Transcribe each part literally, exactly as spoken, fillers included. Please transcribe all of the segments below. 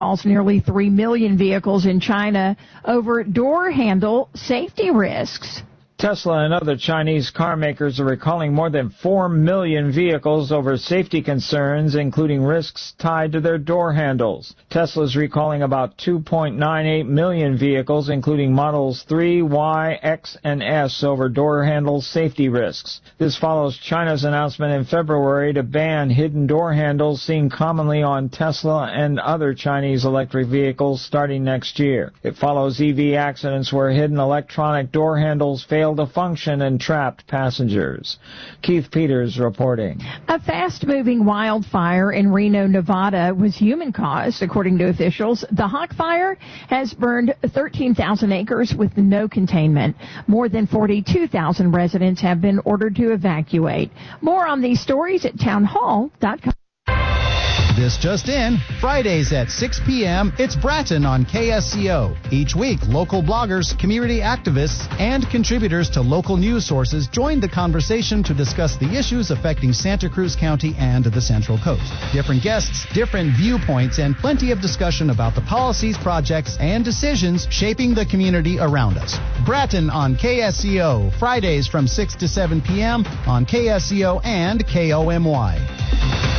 nearly three million vehicles in China over door handle safety risks. Tesla and other Chinese car makers are recalling more than four million vehicles over safety concerns, including risks tied to their door handles. Tesla is recalling about two point nine eight million vehicles, including Models three, Y, X, and S, over door handle safety risks. This follows China's announcement in February to ban hidden door handles seen commonly on Tesla and other Chinese electric vehicles starting next year. It follows E V accidents where hidden electronic door handles fail to function and trapped passengers. Keith Peters reporting. A fast-moving wildfire in Reno, Nevada was human-caused, according to officials. The Hawk Fire has burned thirteen thousand acres with no containment. More than forty-two thousand residents have been ordered to evacuate. More on these stories at townhall dot com. This just in, Fridays at six p.m., it's Bratton on K S C O. Each week, local bloggers, community activists, and contributors to local news sources join the conversation to discuss the issues affecting Santa Cruz County and the Central Coast. Different guests, different viewpoints, and plenty of discussion about the policies, projects, and decisions shaping the community around us. Bratton on K S C O, Fridays from six to seven p.m. on K S C O and K O M Y.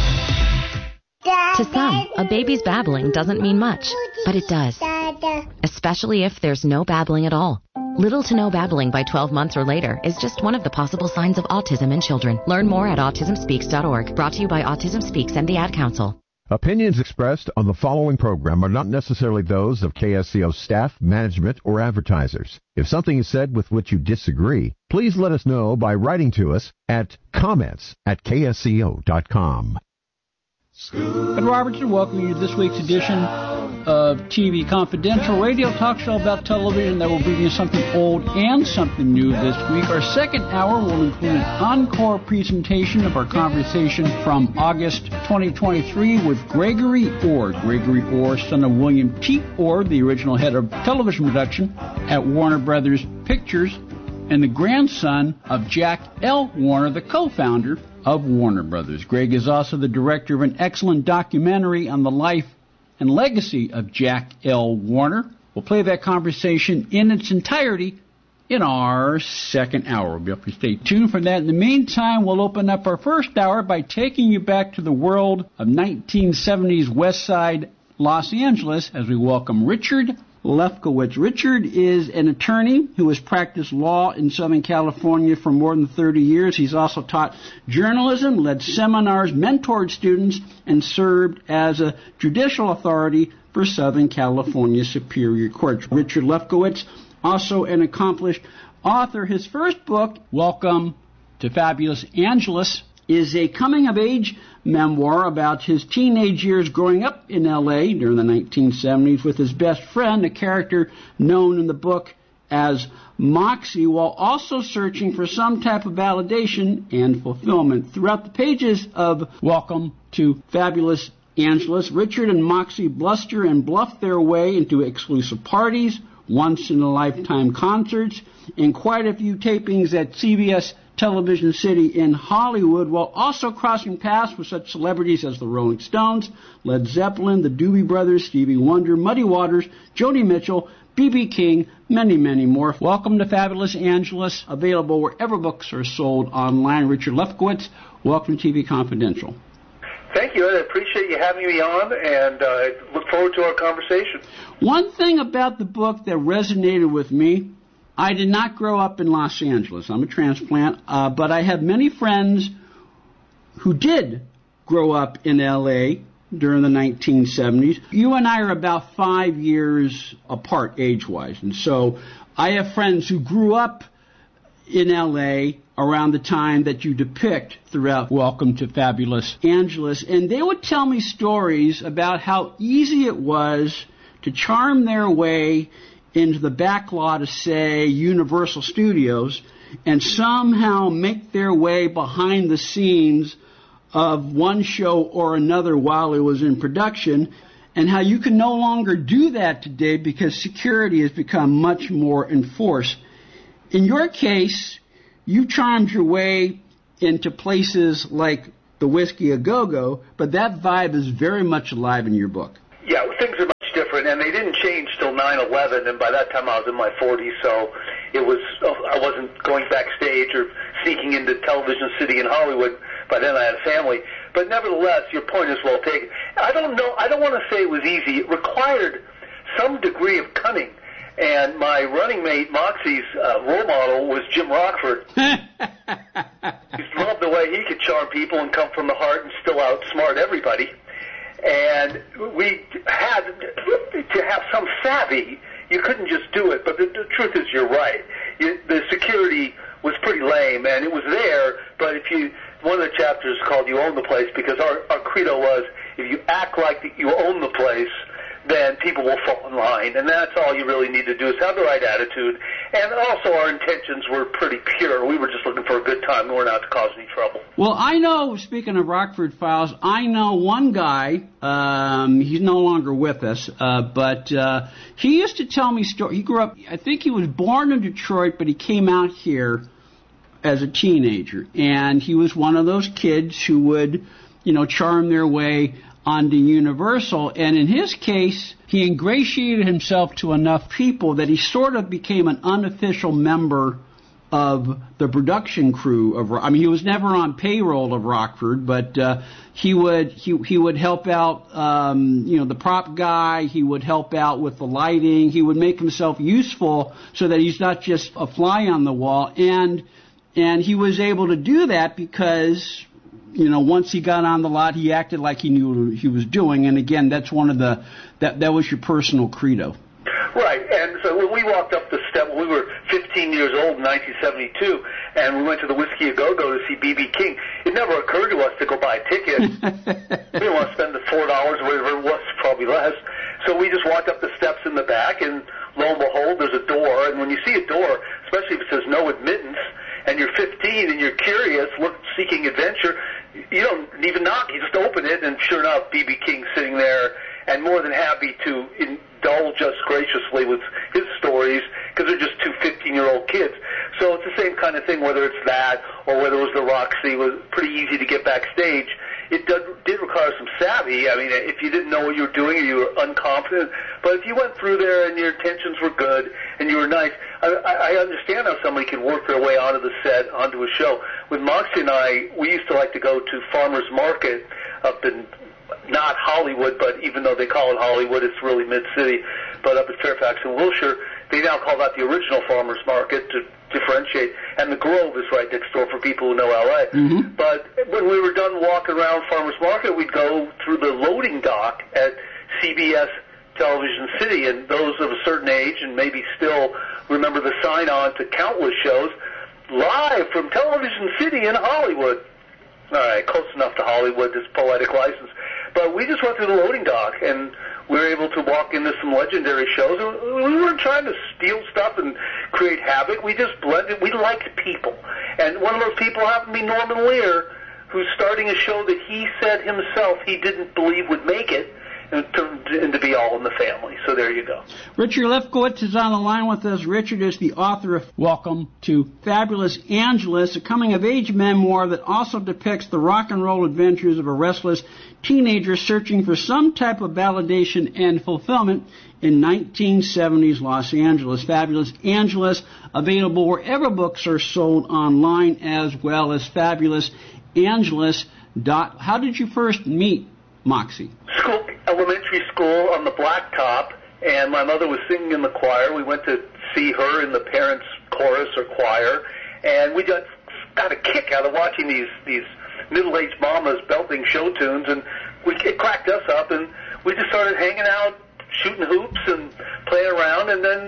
To some, a baby's babbling doesn't mean much, but it does, especially if there's no babbling at all. Little to no babbling by twelve months or later is just one of the possible signs of autism in children. Learn more at autism speaks dot org. Brought to you by Autism Speaks and the Ad Council. Opinions expressed on the following program are not necessarily those of K S C O staff, management, or advertisers. If something is said with which you disagree, please let us know by writing to us at comments at K S C O dot com. Ed Robertson, welcome you to this week's edition of T V Confidential, radio talk show about television that will bring you something old and something new this week. Our second hour will include an encore presentation of our conversation from August twenty twenty-three with Gregory Orr. Gregory Orr, son of William T. Orr, the original head of television production at Warner Brothers Pictures, and the grandson of Jack L. Warner, the co-founder of Warner Brothers. Greg is also the director of an excellent documentary on the life and legacy of Jack L. Warner. We'll play that conversation in its entirety in our second hour. We'll be up to stay tuned for that. In the meantime, we'll open up our first hour by taking you back to the world of nineteen seventies West Side Los Angeles as we welcome Richard Lefkowitz. Richard is an attorney who has practiced law in Southern California for more than thirty years. He's also taught journalism, led seminars, mentored students, and served as a judicial authority for Southern California Superior Court. Richard Lefkowitz, also an accomplished author. His first book, Welcome to Fabulous Angeles, is a coming-of-age memoir about his teenage years growing up in L A during the nineteen seventies with his best friend, a character known in the book as Moxie, while also searching for some type of validation and fulfillment. Throughout the pages of Welcome to Fabulous Angeles, Richard and Moxie bluster and bluff their way into exclusive parties, once-in-a-lifetime concerts, and quite a few tapings at C B S Television City in Hollywood, while also crossing paths with such celebrities as the Rolling Stones, Led Zeppelin, the Doobie Brothers, Stevie Wonder, Muddy Waters, Joni Mitchell, B B King, many, many more. Welcome to Fabulous Angeles, available wherever books are sold online. Richard Lefkowitz, welcome to T V Confidential. Thank you, Ed. I appreciate you having me on, and uh, look forward to our conversation. One thing about the book that resonated with me, I did not grow up in Los Angeles. I'm a transplant, uh, but I have many friends who did grow up in L A during the nineteen seventies. You and I are about five years apart age-wise, and so I have friends who grew up in L A around the time that you depict throughout Welcome to Fabulous Angeles, and they would tell me stories about how easy it was to charm their way into the back lot of, say, Universal Studios and somehow make their way behind the scenes of one show or another while it was in production, and how you can no longer do that today because security has become much more enforced. In your case, you charmed your way into places like the Whiskey A Go Go, but that vibe is very much alive in your book. Yeah, things are and they didn't change till nine eleven, and by that time I was in my forties, so it was I wasn't going backstage or sneaking into Television City in Hollywood. By then I had a family. But nevertheless, your point is well taken. I don't know. I don't want to say it was easy. It required some degree of cunning. And my running mate, Moxie's uh, role model, was Jim Rockford. He loved the way he could charm people and come from the heart and still outsmart everybody. And we had to have some savvy. You couldn't just do it. But the, the truth is, you're right. You, the security was pretty lame, and it was there. But if you, one of the chapters is called "You Own the Place," because our, our credo was, if you act like you own the place, then people will fall in line. And that's all you really need to do is have the right attitude. And also our intentions were pretty pure. We were just looking for a good time. We were not to cause any trouble. Well, I know, speaking of Rockford Files, I know one guy, um, he's no longer with us, uh, but uh, he used to tell me stories. He grew up, I think he was born in Detroit, but he came out here as a teenager. And he was one of those kids who would, you know, charm their way onto Universal, and in his case, he ingratiated himself to enough people that he sort of became an unofficial member of the production crew of. I mean, he was never on payroll of Rockford, but uh, he would he he would help out, um, you know, the prop guy. He would help out with the lighting. He would make himself useful so that he's not just a fly on the wall, and and he was able to do that because, you know, once he got on the lot, he acted like he knew what he was doing. And again, that's one of the, that that was your personal credo. Right. And so when we walked up the step, we were fifteen years old in nineteen seventy-two, and we went to the Whiskey A Go Go to see B B King. It never occurred to us to go buy a ticket. We didn't want to spend the four dollars or whatever it was, probably less. So we just walked up the steps in the back, and lo and behold, there's a door. And when you see a door, especially if it says no admittance, and you're fifteen and you're curious, look, seeking adventure, you don't even knock. You just open it, and sure enough, B B King's sitting there and more than happy to indulge us graciously with his stories because they're just two fifteen-year-old kids. So it's the same kind of thing, whether it's that or whether it was the Roxy. It was pretty easy to get backstage. It did, did require some savvy. I mean, if you didn't know what you were doing or you were unconfident, but if you went through there and your intentions were good and you were nice, I, I understand how somebody can work their way onto the set, onto a show. With Moxie and I, we used to like to go to Farmers Market up in, not Hollywood, but even though they call it Hollywood, it's really mid-city, but up at Fairfax and Wilshire, they now call that the original Farmers Market to differentiate, and the Grove is right next door for people who know L A. Mm-hmm. But when we were done walking around Farmers Market, we'd go through the loading dock at C B S Television City, and those of a certain age and maybe still remember the sign-on to countless shows, live from Television City in Hollywood. All right, close enough to Hollywood, this poetic license. But we just went through the loading dock, and we were able to walk into some legendary shows. We weren't trying to steal stuff and create havoc. We just blended. We liked people. And one of those people happened to be Norman Lear, who's starting a show that he said himself he didn't believe would make it, and it turned into be All in the Family. So there you go. Richard Lefkowitz is on the line with us. Richard is the author of Welcome to Fabulous Angeles, a coming-of-age memoir that also depicts the rock and roll adventures of a restless teenager searching for some type of validation and fulfillment in nineteen seventies Los Angeles. Fabulous Angeles, available wherever books are sold online, as well as Fabulous Angeles. Dot. How did you first meet Moxie? School, elementary school on the blacktop, and my mother was singing in the choir. We went to see her in the parents' chorus or choir, and we got, got a kick out of watching these these middle-aged mamas belting show tunes, and we, it cracked us up, and we just started hanging out, shooting hoops and playing around, and then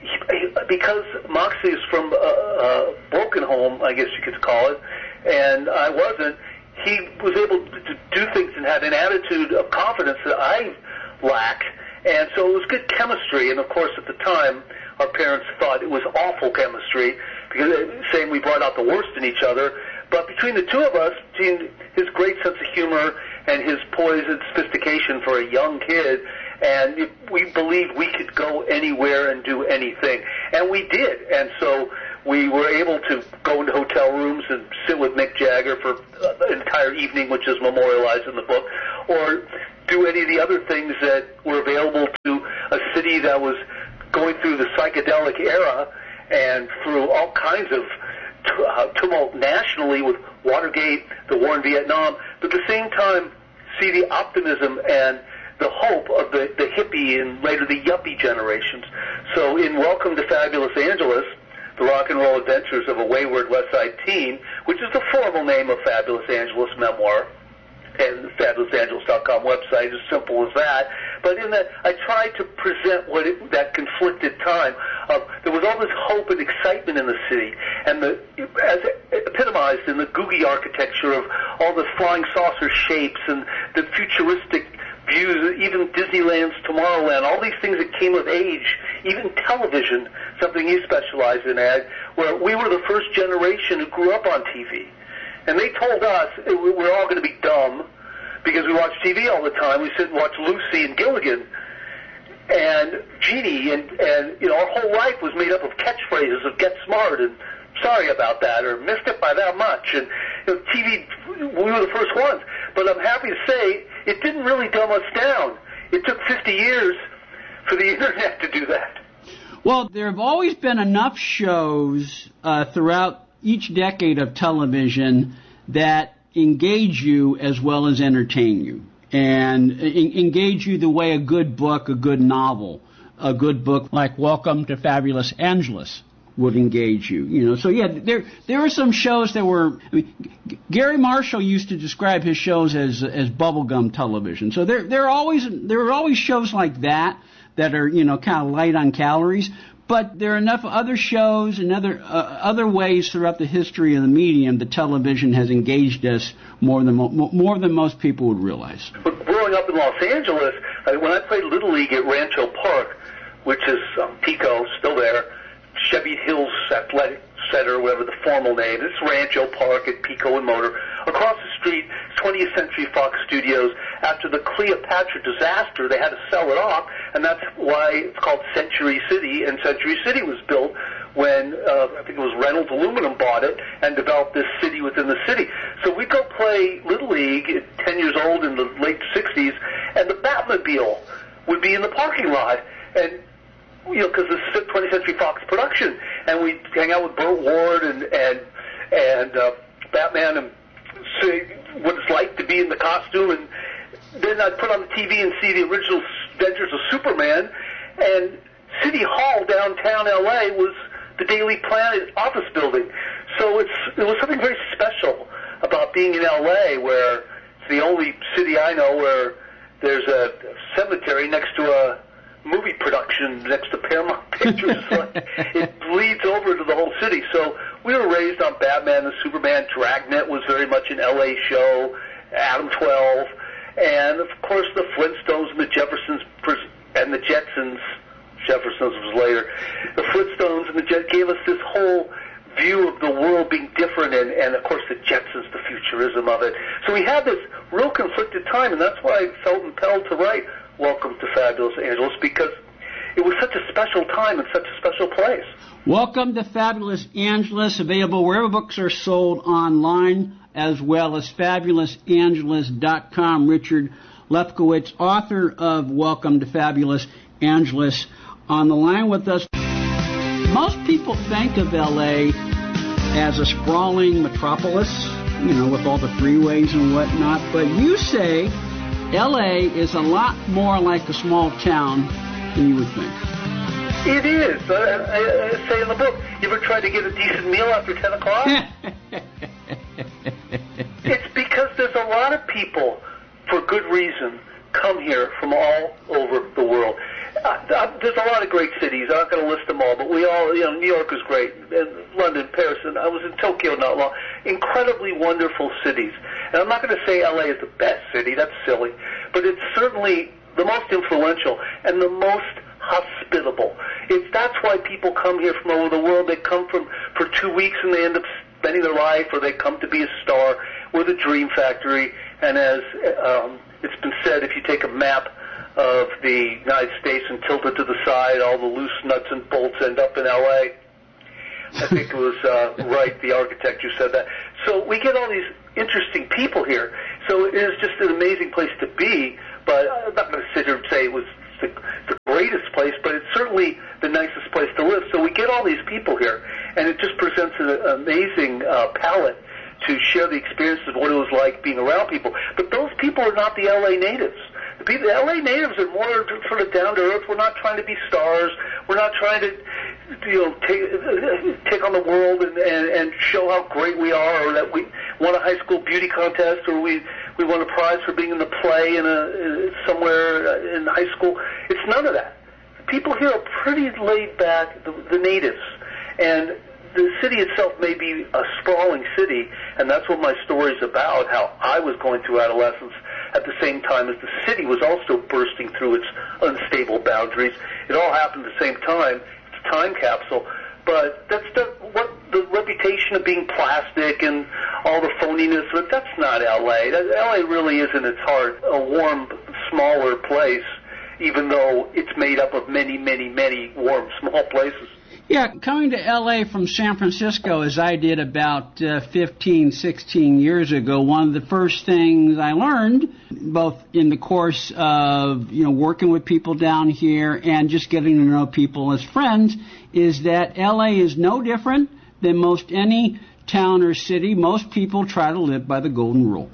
because Moxie is from a, a broken home, I guess you could call it, and I wasn't, he was able to do things and had an attitude of confidence that I lacked, and so it was good chemistry. And of course, at the time, our parents thought it was awful chemistry, because saying we brought out the worst in each other. But between the two of us, between his great sense of humor and his poise and sophistication for a young kid, and we believed we could go anywhere and do anything, and we did. And so we were able to go into hotel rooms and sit with Mick Jagger for an entire evening, which is memorialized in the book, or do any of the other things that were available to a city that was going through the psychedelic era and through all kinds of t- uh, tumult nationally with Watergate, the war in Vietnam, but at the same time see the optimism and the hope of the, the hippie and later the yuppie generations. So in Welcome to Fabulous Angeles, The Rock and Roll Adventures of a Wayward West Side Teen, which is the formal name of Fabulous Angeles memoir, and the fabulous angeles dot com website, as simple as that. But in that, I tried to present what it, that conflicted time of there was all this hope and excitement in the city, and the as epitomized in the Googie architecture of all the flying saucer shapes and the futuristic views, even Disneyland's Tomorrowland, all these things that came of age, even television, something you specialize in, Ed, where we were the first generation who grew up on T V. And they told us it, we're all going to be dumb because we watch T V all the time. We sit and watch Lucy and Gilligan and Jeannie, and, and you know, our whole life was made up of catchphrases of get smart and sorry about that or missed it by that much. And you know, T V, we were the first ones. But I'm happy to say it didn't really dumb us down. It took fifty years for the Internet to do that. Well, there have always been enough shows uh, throughout each decade of television that engage you as well as entertain you, and en- engage you the way a good book, a good novel, a good book like Welcome to Fabulous Angeles would engage you. You know, so yeah, there there are some shows that were. I mean, G- Gary Marshall used to describe his shows as as bubblegum television. So there there are always there are always shows like that that are, you know, kind of light on calories. But there are enough other shows and other uh, other ways throughout the history of the medium that television has engaged us more than mo- more than most people would realize. But growing up in Los Angeles, I, when I played Little League at Rancho Park, which is um, Pico, still there, Chevy Hills Athletic Center, whatever the formal name, it's Rancho Park at Pico and Motor. Across the street, twentieth Century Fox Studios. After the Cleopatra disaster, they had to sell it off, and that's why it's called Century City, and Century City was built when, uh, I think it was Reynolds Aluminum bought it and developed this city within the city. So we'd go play Little League at ten years old in the late sixties, and the Batmobile would be in the parking lot, and you know, because this is a twentieth Century Fox production, and we'd hang out with Burt Ward and and and uh, Batman and see what it's like to be in the costume, and then I'd put on the T V and see the original Adventures of Superman, and City Hall downtown L A was the Daily Planet office building. So it's it was something very special about being in L A, where it's the only city I know where there's a cemetery next to a movie production next to Paramount Pictures. Like, it bleeds over to the whole city. So we were raised on Batman and Superman. Dragnet was very much an L A show, Adam twelve, and of course the Flintstones and the Jeffersons and the Jetsons. Jeffersons was later. The Flintstones and the Jetsons gave us this whole view of the world being different, and, and of course the Jetsons, the futurism of it. So we had this real conflicted time, and that's why I felt impelled to write Welcome to Fabulous Angeles, because it was such a special time and such a special place. Welcome to Fabulous Angeles, available wherever books are sold online, as well as fabulous angeles dot com. Richard Lefkowitz, author of Welcome to Fabulous Angeles, on the line with us. Most people think of L A as a sprawling metropolis, you know, with all the freeways and whatnot, but you say L A is a lot more like a small town than you would think. It is. I, I, I say in the book, you ever tried to get a decent meal after ten o'clock? It's because there's a lot of people, for good reason, come here from all over the world. Uh, there's a lot of great cities. I'm not going to list them all, but we all, you know, New York is great, and London, Paris, and I was in Tokyo not long. Incredibly wonderful cities. And I'm not going to say L A is the best city. That's silly. But it's certainly the most influential and the most hospitable. It's that's why people come here from all over the world. They come from for two weeks and they end up spending their life, or they come to be a star. We're the dream factory. And as um, it's been said, if you take a map of the United States and tilt it to the side, all the loose nuts and bolts end up in L A. I think it was uh, Wright, the architect, who said that. So we get all these interesting people here. So it is just an amazing place to be. But I'm not going to sit here and say it was the, the greatest place, but certainly the nicest place to live. So we get all these people here, and it just presents an amazing uh, palette to share the experiences of what it was like being around people. But those people are not the L A natives. The, people, the L A natives are more sort of down to earth. We're not trying to be stars. We're not trying to, you know, take, take on the world and, and, and show how great we are, or that we won a high school beauty contest, or we we won a prize for being in the play in a somewhere in high school. It's none of that. People here are pretty laid back, the, the natives, and the city itself may be a sprawling city, and that's what my story is about, how I was going through adolescence at the same time as the city was also bursting through its unstable boundaries. It all happened at the same time. It's a time capsule. But that's the, what the reputation of being plastic and all the phoniness, but that's not L A. That, L A really is in its heart a warm, smaller place, even though it's made up of many, many, many warm, small places. Yeah, coming to L A from San Francisco, as I did about uh, fifteen, sixteen years ago, one of the first things I learned, both in the course of, you know, working with people down here and just getting to know people as friends, is that L A is no different than most any town or city. Most people try to live by the golden rule.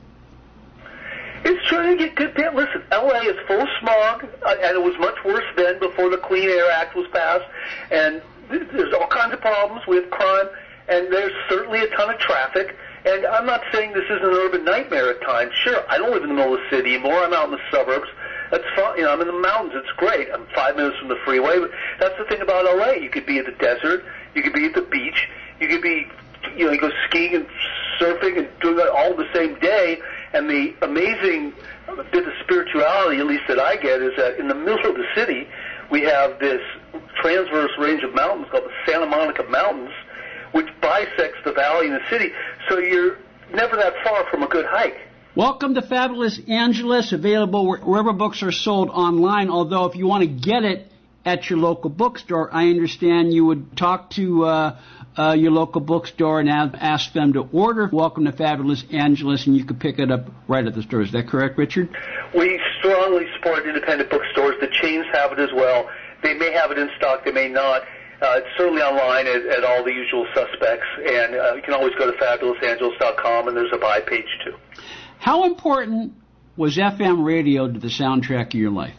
It's trying to get good pay. Listen, L A is full of smog, uh, and it was much worse then before the Clean Air Act was passed, and there's all kinds of problems with crime, and there's certainly a ton of traffic. And I'm not saying this isn't an urban nightmare at times. Sure, I don't live in the middle of the city anymore. I'm out in the suburbs. That's fine. You know, I'm in the mountains. It's great. I'm five minutes from the freeway. But that's the thing about L A. You could be at the desert. You could be at the beach. You could be, you know, you go skiing and surfing and doing that all the same day. And the amazing bit of spirituality, at least that I get, is that in the middle of the city, we have this transverse range of mountains called the Santa Monica Mountains, which bisects the valley and the city. So you're never that far from a good hike. Welcome to Fabulous Angeles, available wherever books are sold online, although if you want to get it at your local bookstore, I understand you would talk to uh, uh, your local bookstore and ask them to order Welcome to Fabulous Angeles, and you could pick it up right at the store. Is that correct, Richard? We strongly support independent bookstores. The chains have it as well. They may have it in stock, they may not. Uh, it's certainly online at, at all the usual suspects, and uh, you can always go to fabulous angeles dot com, and there's a buy page, too. How important was F M radio to the soundtrack of your life?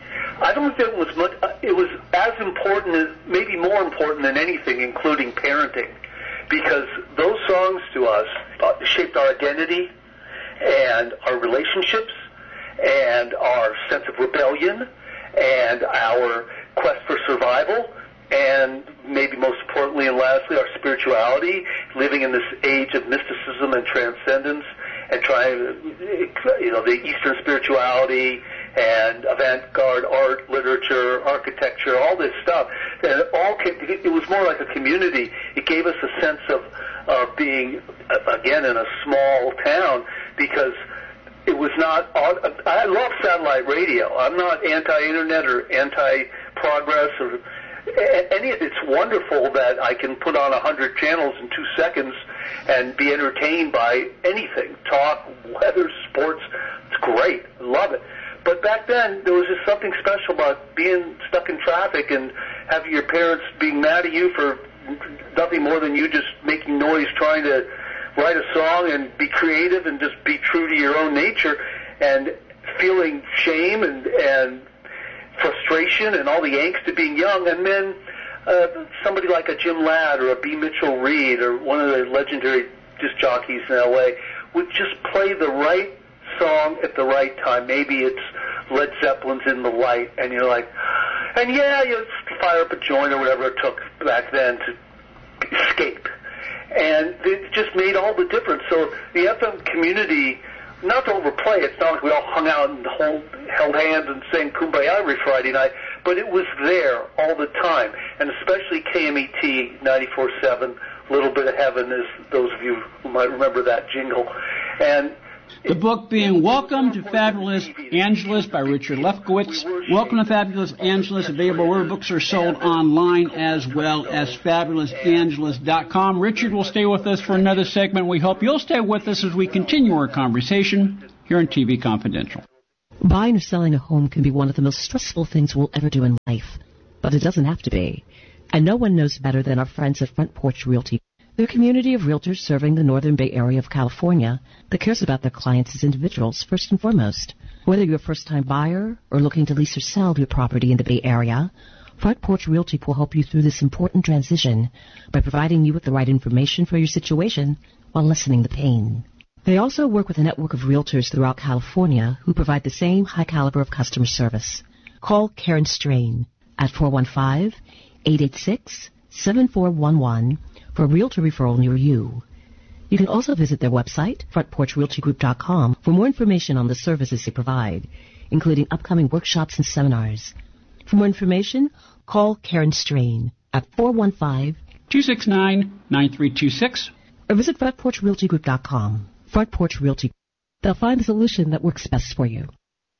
I don't think it was much. Uh, it was as important, as, maybe more important than anything, including parenting, because those songs to us uh, shaped our identity and our relationships and our sense of rebellion and our quest for survival, and maybe most importantly and lastly, our spirituality, living in this age of mysticism and transcendence, and trying, you know, the Eastern spirituality and avant-garde art, literature, architecture, all this stuff. And it all came, it was more like a community. It gave us a sense of, of being, again, in a small town, because it was not, I love satellite radio. I'm not anti-internet or anti-progress or any. It's wonderful that I can put on a hundred channels in two seconds and be entertained by anything. Talk, weather, sports. It's great. I love it. But back then, there was just something special about being stuck in traffic and having your parents being mad at you for nothing more than you just making noise trying to write a song and be creative and just be true to your own nature, and feeling shame and, and frustration and all the angst of being young. And then uh, somebody like a Jim Ladd or a B. Mitchell Reed or one of the legendary disc jockeys in L A would just play the right song at the right time. Maybe it's Led Zeppelin's In the Light, and you're like, and yeah, you fire up a joint or whatever it took back then to escape. And it just made all the difference. So the F M community, not to overplay it, it's not like we all hung out and hold, held hands and sang Kumbaya every Friday night, but it was there all the time. And especially K M E T ninety-four point seven, Little Bit of Heaven, as those of you who might remember that jingle. And the book being Welcome to Fabulous Angeles by Richard Lefkowitz. Welcome to Fabulous Angeles, available where books are sold online as well as fabulous angeles dot com. Richard will stay with us for another segment. We hope you'll stay with us as we continue our conversation here on T V Confidential. Buying or selling a home can be one of the most stressful things we'll ever do in life. but it doesn't have to be. And no one knows better than our friends at Front Porch Realty. They're a community of realtors serving the Northern Bay Area of California that cares about their clients as individuals first and foremost. Whether you're a first-time buyer or looking to lease or sell your property in the Bay Area, Front Porch Realty will help you through this important transition by providing you with the right information for your situation while lessening the pain. They also work with a network of realtors throughout California who provide the same high caliber of customer service. Call Karen Strain at four one five, eight eight six, seven four one one for a realtor referral near you. You can also visit their website, front porch realty group dot com, for more information on the services they provide, including upcoming workshops and seminars. For more information, call Karen Strain at four one five, two six nine, nine three two six or visit front porch realty group dot com. Front Porch Realty. They'll find the solution that works best for you.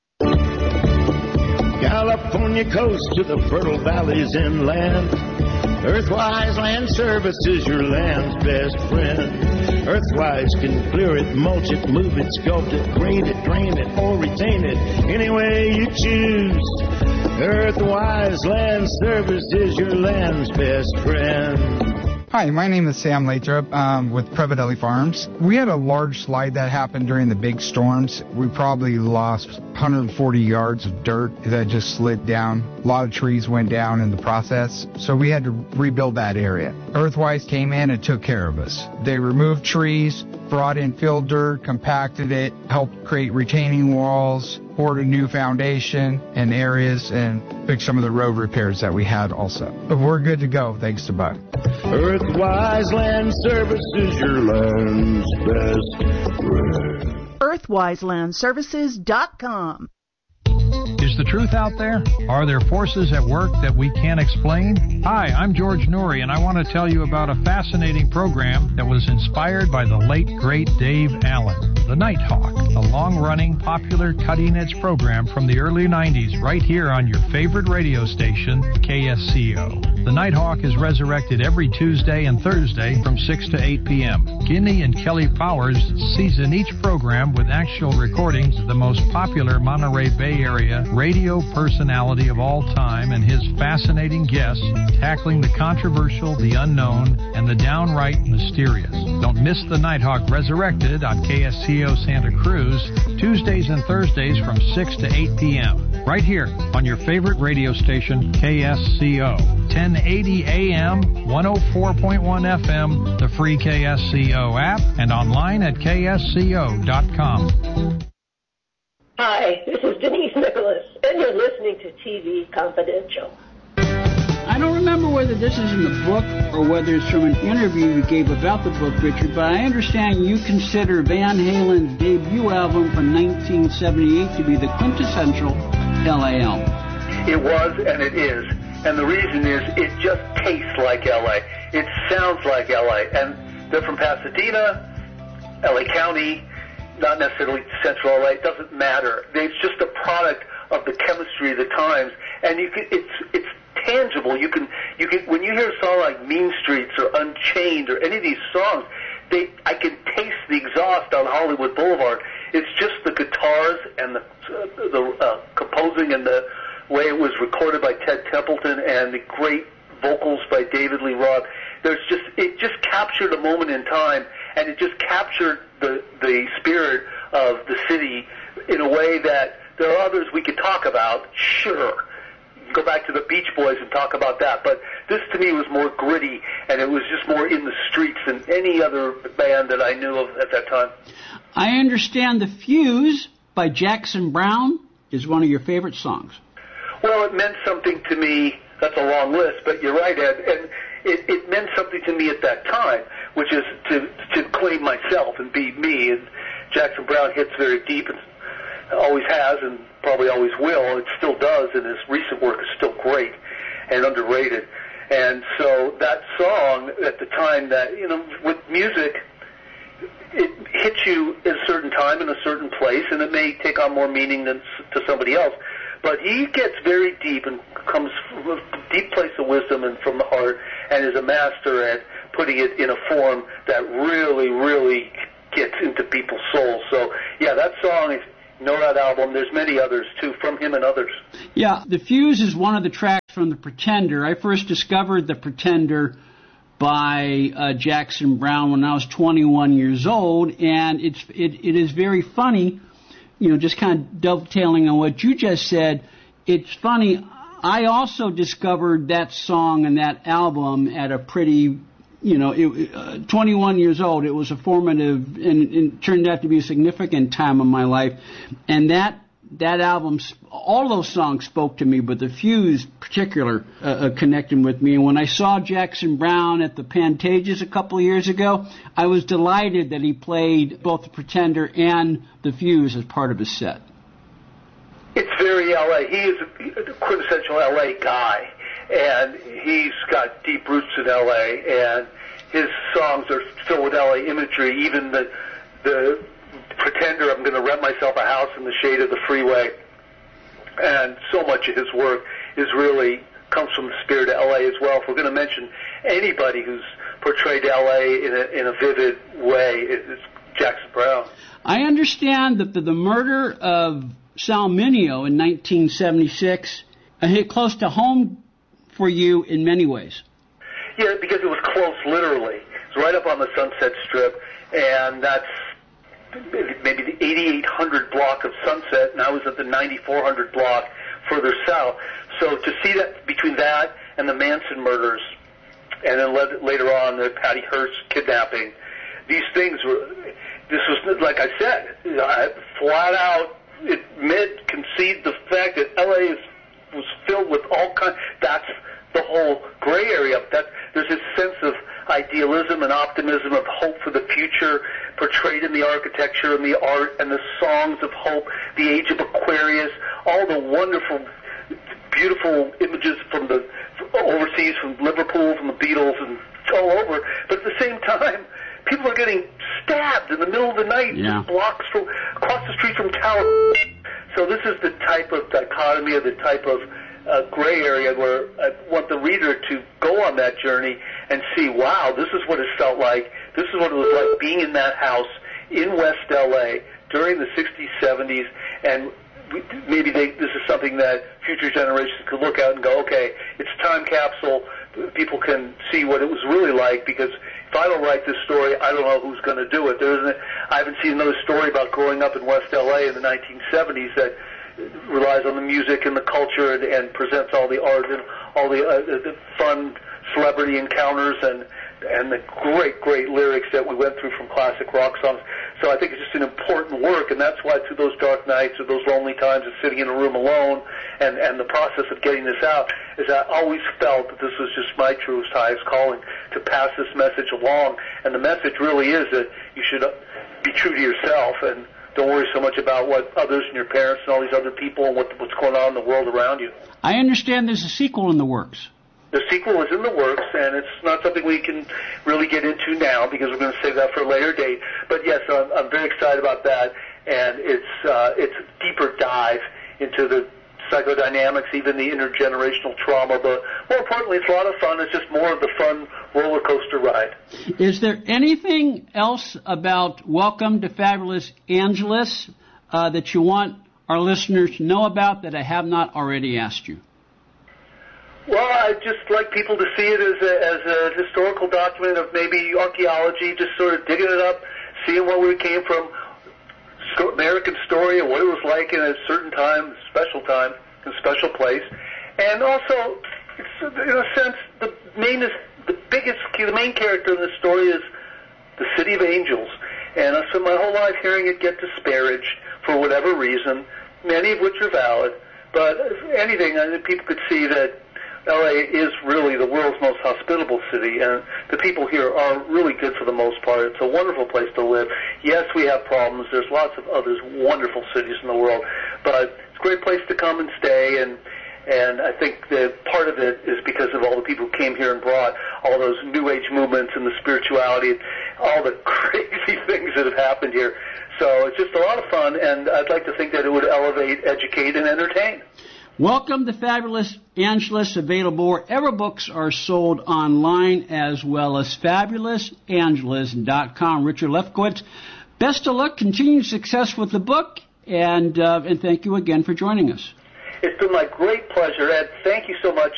California coast to the fertile valleys inland. Earthwise Land Services, your land's best friend. Earthwise can clear it, mulch it, move it, sculpt it, grade it, drain it, or retain it, any way you choose. Earthwise Land Services, your land's best friend. Hi, my name is Sam Lathrop um, with Prevadelli Farms. We had a large slide that happened during the big storms. We probably lost one hundred forty yards of dirt that just slid down. A lot of trees went down in the process, so we had to rebuild that area. Earthwise came in and took care of us. They removed trees, brought in fill dirt, compacted it, helped create retaining walls, poured a new foundation in areas, and fixed some of the road repairs that we had also. But we're good to go, thanks to Buck. Earthwise Land Services, your land's best friend. Earthwise Land Services dot com. Is the truth out there? Are there forces at work that we can't explain? Hi, I'm George Noory, and I want to tell you about a fascinating program that was inspired by the late, great Dave Allen, The Nighthawk, a long-running, popular, cutting-edge program from the early nineties right here on your favorite radio station, K S C O. The Nighthawk is resurrected every Tuesday and Thursday from six to eight p.m. Guinea and Kelly Powers season each program with actual recordings of the most popular Monterey Bay Area radio personality of all time and his fascinating guests tackling the controversial, the unknown, and the downright mysterious. Don't miss The Nighthawk Resurrected on K S C O Santa Cruz, Tuesdays and Thursdays from six to eight p.m. right here on your favorite radio station, K S C O. ten eighty A M, one oh four point one F M, the free K S C O app, and online at K S C O dot com. Hi, this is Denise Nicholas, and you're listening to T V Confidential. I don't remember whether this is in the book or whether it's from an interview you gave about the book, Richard, but I understand you consider Van Halen's debut album from nineteen seventy-eight to be the quintessential L A album. It was, and it is. And the reason is it just tastes like L A. It sounds like L A. And they're from Pasadena, L A County, not necessarily central L A. It doesn't matter. It's just a product of the chemistry of the times. And you can, it's it's tangible. You can you can when you hear a song like Mean Streets or Unchained or any of these songs, they I can taste the exhaust on Hollywood Boulevard. It's just the guitars and the uh, the uh, composing and the way it was recorded by Ted Templeton and the great vocals by David Lee Roth. There's just it just captured a moment in time, and it just captured the the spirit of the city in a way that there are others we could talk about. Sure, go back to the Beach Boys and talk about that, but this to me was more gritty, and it was just more in the streets than any other band that I knew of at that time. I understand The Fuse by Jackson Browne is one of your favorite songs. Well, it meant something to me. That's a long list, but you're right, Ed. And it, it meant something to me at that time, which is to to claim myself and be me. And Jackson Browne hits very deep and always has and probably always will. It still does, and his recent work is still great and underrated. And so that song at the time that, you know, with music, it hits you at a certain time in a certain place, and it may take on more meaning than to somebody else. But he gets very deep and comes from a deep place of wisdom and from the heart, and is a master at putting it in a form that really, really gets into people's souls. So, yeah, that song, if you know that album, there's many others, too, from him and others. Yeah, The Fuse is one of the tracks From The Pretender. I first discovered The Pretender by uh, Jackson Browne when I was twenty-one years old, and it's it, it is very funny, you know, just kind of dovetailing on what you just said. It's funny, I also discovered that song and that album at a pretty, you know, it, uh, twenty-one years old. It was a formative and it turned out to be a significant time of my life, and that That album, all those songs spoke to me, but The Fuse in particular uh, uh, connected with me. And when I saw Jackson Browne at the Pantages a couple of years ago, I was delighted that he played both The Pretender and The Fuse as part of his set. It's very L A. He is a quintessential L A guy, and he's got deep roots in L A, and his songs are filled with L A imagery, even the the Pretender, I'm going to rent myself a house in the shade of the freeway, and so much of his work is really comes from the spirit of L A as well. If we're going to mention anybody who's portrayed L A in a, in a vivid way, it's Jackson Browne. I understand that the, the murder of Sal Mineo in nineteen seventy-six hit close to home for you in many ways. Yeah, because it was close, literally. It was right up on the Sunset Strip, and that's maybe the eighty-eight hundred block of Sunset, and I was at the ninety-four hundred block further south. So to see that between that and the Manson murders, and then later on the Patty Hearst kidnapping, these things were, this was, like I said, I flat out admit, concede the fact that L A is, was filled with all kinds, that's the whole gray area. That there's this sense of idealism and optimism, of hope for the future, portrayed in the architecture and the art and the songs of hope, the Age of Aquarius, all the wonderful, beautiful images from the overseas, from Liverpool, from the Beatles, and all over. But at the same time, people are getting stabbed in the middle of the night, yeah. blocks from across the street from Tower. So this is the type of dichotomy, or the type of uh, gray area where I want the reader to go on that journey and see, wow, this is what it felt like. This is what it was like being in that house in West L A during the sixties, seventies, and we, maybe they, this is something that future generations could look at and go, okay, it's a time capsule. People can see what it was really like, because if I don't write this story, I don't know who's going to do it. There isn't. I haven't seen another story about growing up in West L A in the nineteen seventies that relies on the music and the culture and, and presents all the art and all the, uh, the fun celebrity encounters and and the great, great lyrics that we went through from classic rock songs. So I think it's just an important work, and that's why through those dark nights or those lonely times of sitting in a room alone and, and the process of getting this out, is I always felt that this was just my truest, highest calling, to pass this message along. And the message really is that you should be true to yourself and don't worry so much about what others and your parents and all these other people and what, what's going on in the world around you. I understand there's a sequel in the works. The sequel is in the works, and it's not something we can really get into now because we're going to save that for a later date. But yes, I'm, I'm very excited about that, and it's uh, it's a deeper dive into the psychodynamics, even the intergenerational trauma. But more importantly, it's a lot of fun. It's just more of the fun roller coaster ride. Is there anything else about Welcome to Fabulous Angeles uh, that you want our listeners to know about that I have not already asked you? Well, I'd just like people to see it as a, as a historical document of maybe archaeology, just sort of digging it up, seeing where we came from, American story and what it was like in a certain time, special time, a special place. And also, it's, in a sense, the main is, the biggest key, the main character in the story is the City of Angels. And I spent my whole life hearing it get disparaged for whatever reason, many of which are valid. But if anything, I think people could see that L A is really the world's most hospitable city, and the people here are really good for the most part. It's a wonderful place to live. Yes, we have problems. There's lots of other wonderful cities in the world, but it's a great place to come and stay, and and I think that part of it is because of all the people who came here and brought all those New Age movements and the spirituality, all the crazy things that have happened here. So it's just a lot of fun, and I'd like to think that it would elevate, educate, and entertain. Welcome to Fabulous Angeles, available wherever books are sold online, as well as fabulous angeles dot com. Richard Lefkowitz, best of luck, continued success with the book, and uh, and thank you again for joining us. It's been my great pleasure, Ed. Thank you so much.